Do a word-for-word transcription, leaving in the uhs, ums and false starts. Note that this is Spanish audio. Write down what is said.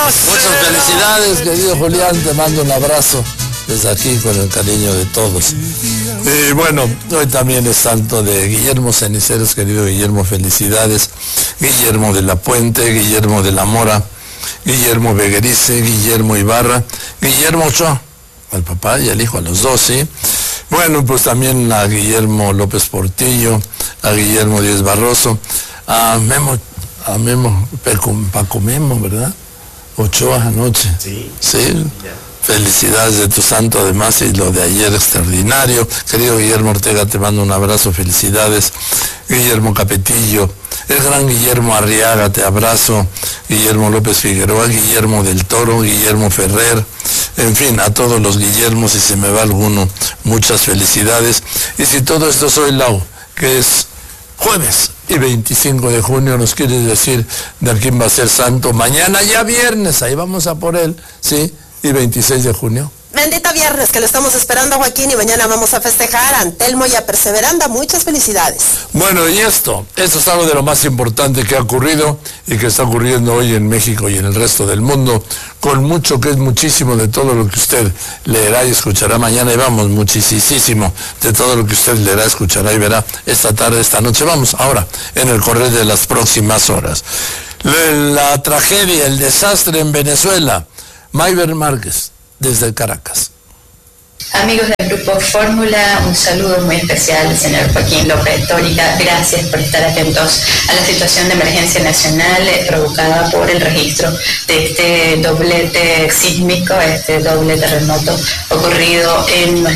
Muchas felicidades, querido Julián, te mando un abrazo desde aquí con el cariño de todos. Y bueno, hoy también es santo de Guillermo Ceniceros, querido Guillermo, felicidades. Guillermo de la Puente, Guillermo de la Mora, Guillermo Beguerice, Guillermo Ibarra, Guillermo Ochoa, al papá y al hijo, a los dos, ¿sí? Bueno, pues también a Guillermo López Portillo, a Guillermo Díez Barroso, a Memo, a Memo, Paco Memo, ¿verdad? Ochoa anoche. Sí. Sí. Yeah. Felicidades de tu santo, además, y lo de ayer extraordinario. Querido Guillermo Ortega, te mando un abrazo, felicidades. Guillermo Capetillo, el gran Guillermo Arriaga, te abrazo. Guillermo López Figueroa, Guillermo del Toro, Guillermo Ferrer, en fin, a todos los Guillermos, si se me va alguno, muchas felicidades. Y si todo esto soy Lau, que es jueves y veinticinco de junio, nos quiere decir de quién va a ser santo. Mañana ya viernes, ahí vamos a por él, ¿sí? Y veintiséis de junio. Bendito viernes, que lo estamos esperando, Joaquín, y mañana vamos a festejar a Antelmo y a Perseveranda. Muchas felicidades. Bueno, y esto, esto es algo de lo más importante que ha ocurrido y que está ocurriendo hoy en México y en el resto del mundo, con mucho que es muchísimo de todo lo que usted leerá y escuchará mañana, y vamos, muchísimo de todo lo que usted leerá, escuchará y verá esta tarde, esta noche. Vamos, ahora, en el correr de las próximas horas. La, la tragedia, el desastre en Venezuela. Mayber Márquez, desde Caracas. Amigos del Grupo Fórmula, un saludo muy especial al señor Joaquín López Tóriga. Gracias por estar atentos a la situación de emergencia nacional eh, provocada por el registro de este doblete sísmico, este doble terremoto ocurrido en nuestra